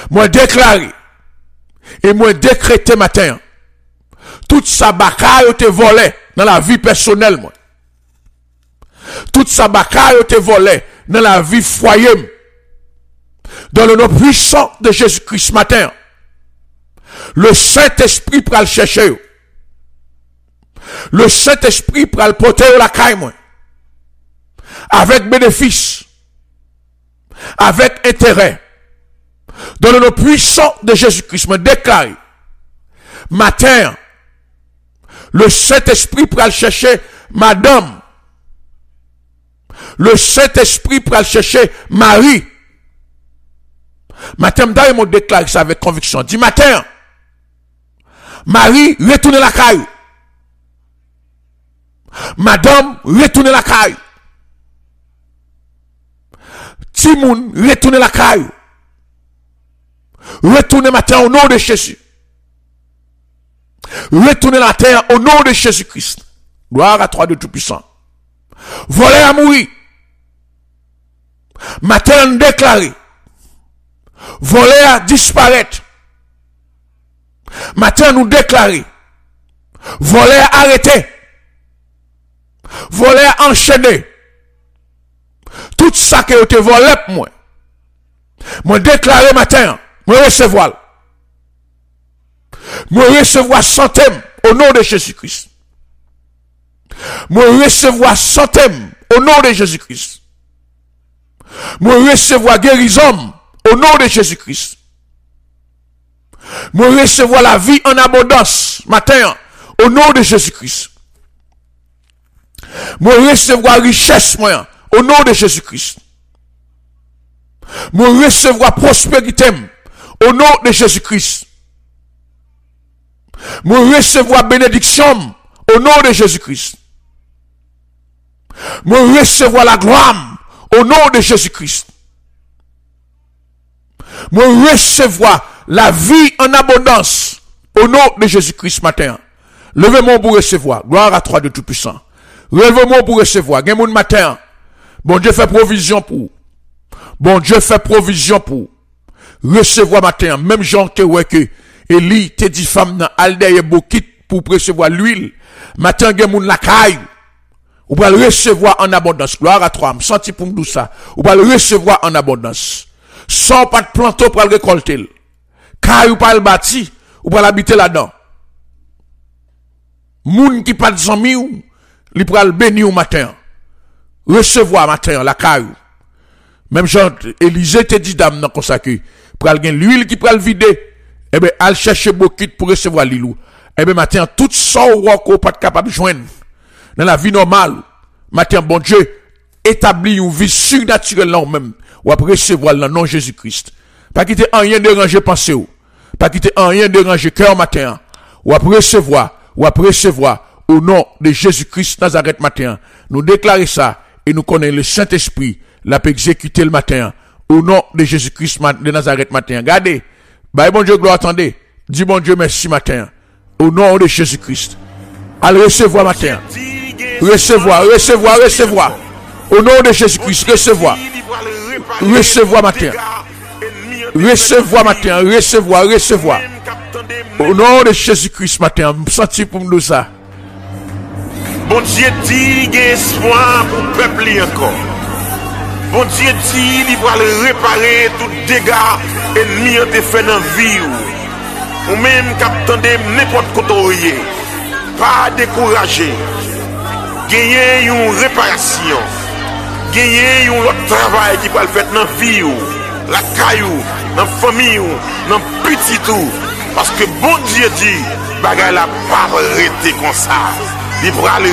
Moi déclaré et moi décrété matin. Toute sa bakaille te volé dans la vie personnelle moi. Toute sa bakaille te volé dans la vie foyer. Dans le nom puissant de Jésus-Christ matin. Le Saint-Esprit pour le chercher. Le Saint-Esprit pour le porter la caille moi. Avec bénéfice. Avec intérêt. Dans le nom puissant de Jésus-Christ, me déclare. Matin. Le Saint-Esprit pour le chercher madame. Le Saint-Esprit pour le chercher Marie. Matin, m'd'a me déclare ça avec conviction. Dis matin. Marie, retournez la caille. Madame, retournez la caille. Timoun, retournez la caille. Retournez matin au nom de Jésus. Retournez la terre au nom de Jésus-Christ. Gloire à toi de Tout-Puissant. Voler à mourir. Matin déclaré. Voler à disparaître. Matin nous déclarer. Voler à arrêter. Voler à enchaîner. Tout ça que te volé pour moi. Moi déclarer matin. Moi recevoir. Moi recevoir santé au nom de Jésus-Christ. Moi recevoir santé au nom de Jésus-Christ. Moi recevoir guérison au nom de Jésus-Christ. Moi recevoir la vie en abondance matin au nom de Jésus-Christ. Moi recevoir richesse moi au nom de Jésus-Christ. Moi recevoir prospérité au nom de Jésus-Christ. Moi recevoir bénédiction au nom de Jésus-Christ. Moi recevoir la gloire au nom de Jésus-Christ. Moi recevoir la vie en abondance au nom de Jésus-Christ matin. Levez-moi pour recevoir. Gloire à toi de Tout-Puissant. Levez-moi pour recevoir. Gen moun matin. Bon Dieu fait provision pour. Bon Dieu fait provision pour. Recevoir matin. Même Jean te ouais que Eli te dit femme dans aldeye bokit pour recevoir l'huile. Matin gen moun la caille. Ou va le recevoir en abondance. Gloire à toi. Me senti pour me ça. Ou va le recevoir en abondance. Sans pas de planter pour le récolter. Caille ou pas le bâti. Ou pas l'habiter là-dedans. Moun qui pas de zami ou. Li pral béni au matin. Recevoir matin la caille. Même Jean Élisée te dit dame dans consacré. Pral gen l'huile qui pral vider. Eh ben al chercher bokit pour recevoir l'huile. Eh ben matin tout ça ou pas capable de joindre dans la vie normale. Matin bon Dieu établit une vie surnaturelle là même ou après recevoir le nom Jésus-Christ. Pas quitter rien déranger pensée ou. Pas quitter rien déranger cœur matin. Ou après recevoir au nom de Jésus-Christ Nazareth matin. Nous déclarer ça et nous connaissons le Saint-Esprit l'a peut exécuter le matin au nom de Jésus-Christ de Nazareth matin. Regardez. Bah bon Dieu gloire attendez. Dis bon Dieu merci matin au nom de Jésus-Christ. Allez recevoir matin. Recevoir. Au nom de Jésus-Christ, recevoir. Recevoir matin. Recevoir. Au nom de Jésus-Christ matin, je me sens pour me dire ça. Bon Dieu dit qu'il y a espoir pour le peuple encore. Bon Dieu dit qu'il va réparer tout dégâts ennemis ont fait dans la vie. Ou même qu'attendez n'importe côté. Pas décourager. Gagner une réparation. Gagner un autre travail qui va le faire dans la vie. La caillou, dans la famille, dans le petit tout. Parce que bon Dieu dit, bagay la pas arrêter comme ça. Il va le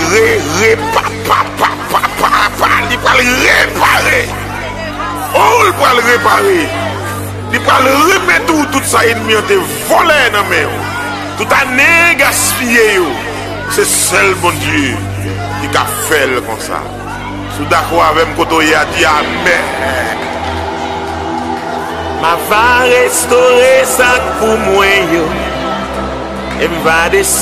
réparer. Oh, il va le réparer. Il va le remettre tout ça ennemi ont volé dans la main. Tout année gaspillé. C'est seul bon Dieu qui a fait comme ça. Sous d'accord avec moi, il a dit Amen. Ma va restaurer ça pour moi. Et va